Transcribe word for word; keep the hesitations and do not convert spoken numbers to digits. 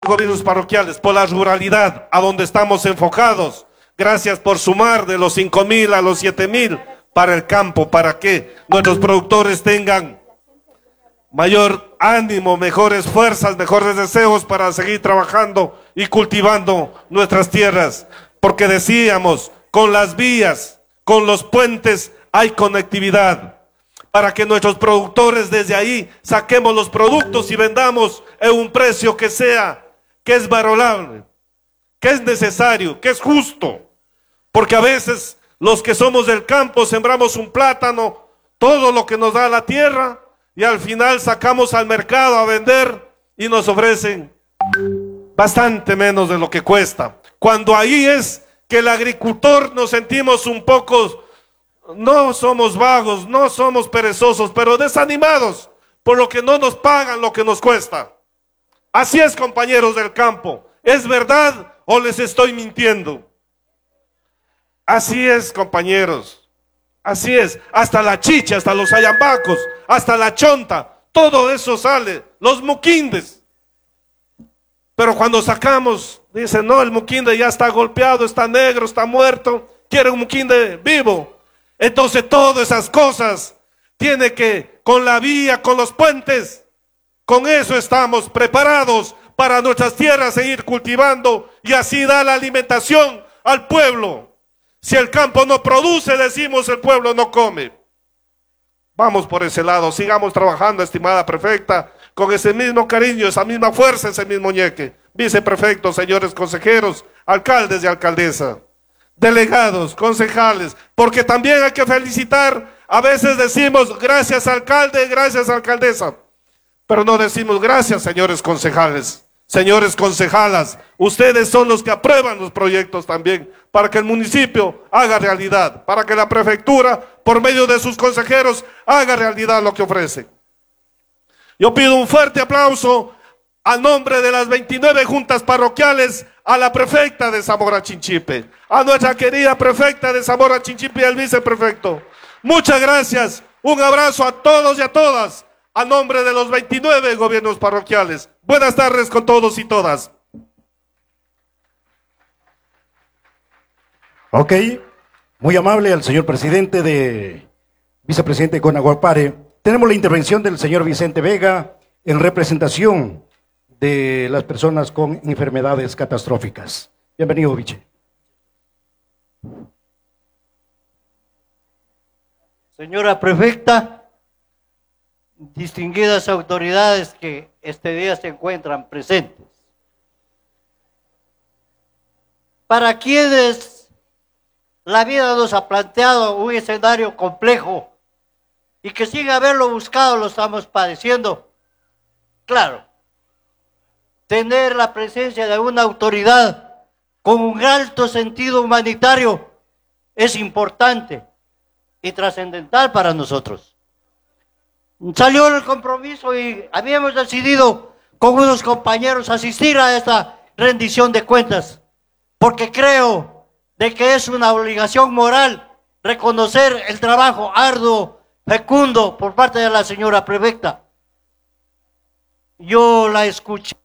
Gobiernos parroquiales, por la ruralidad, a donde estamos enfocados. Gracias por sumar de los cinco mil a los siete mil para el campo, para que nuestros productores tengan mayor ánimo, mejores fuerzas, mejores deseos para seguir trabajando y cultivando nuestras tierras. Porque decíamos, con las vías, con los puentes hay conectividad, para que nuestros productores desde ahí saquemos los productos y vendamos en un precio que sea, que es valorable, que es necesario, que es justo. Porque a veces los que somos del campo sembramos un plátano, todo lo que nos da la tierra, y al final sacamos al mercado a vender y nos ofrecen bastante menos de lo que cuesta. Cuando ahí es que el agricultor nos sentimos un poco, no somos vagos, no somos perezosos, pero desanimados por lo que no nos pagan lo que nos cuesta. Así es, compañeros del campo. ¿Es verdad o les estoy mintiendo? Así es, compañeros. Así es. Hasta la chicha, hasta los ayambacos, hasta la chonta, todo eso sale. Los muquindes. Pero cuando sacamos, dicen, no, el muquinde ya está golpeado, está negro, está muerto. Quiere un muquinde vivo. Entonces todas esas cosas tiene que, con la vía, con los puentes, con eso estamos preparados para nuestras tierras seguir cultivando y así dar la alimentación al pueblo. Si el campo no produce, decimos, el pueblo no come. Vamos por ese lado, sigamos trabajando, estimada prefecta, con ese mismo cariño, esa misma fuerza, ese mismo ñeque. Viceprefectos, señores consejeros, alcaldes y alcaldesa, delegados, concejales, porque también hay que felicitar, a veces decimos gracias alcalde, gracias alcaldesa, pero no decimos gracias señores concejales, señores concejalas, ustedes son los que aprueban los proyectos también, para que el municipio haga realidad, para que la prefectura, por medio de sus consejeros, haga realidad lo que ofrece. Yo pido un fuerte aplauso a nombre de las veintinueve juntas parroquiales, a la prefecta de Zamora Chinchipe, a nuestra querida prefecta de Zamora Chinchipe y al viceprefecto. Muchas gracias, un abrazo a todos y a todas, a nombre de los veintinueve gobiernos parroquiales. Buenas tardes con todos y todas. Ok, muy amable al señor presidente de vicepresidente de Conaguapare. Tenemos la intervención del señor Vicente Vega en representación de las personas con enfermedades catastróficas. Bienvenido, Vice. Señora prefecta, distinguidas autoridades que este día se encuentran presentes. Para quienes la vida nos ha planteado un escenario complejo y que sin haberlo buscado lo estamos padeciendo, claro, tener la presencia de una autoridad con un alto sentido humanitario es importante y trascendental para nosotros. Salió el compromiso y habíamos decidido con unos compañeros asistir a esta rendición de cuentas, porque creo de que es una obligación moral reconocer el trabajo arduo, fecundo por parte de la señora prefecta. Yo la escuché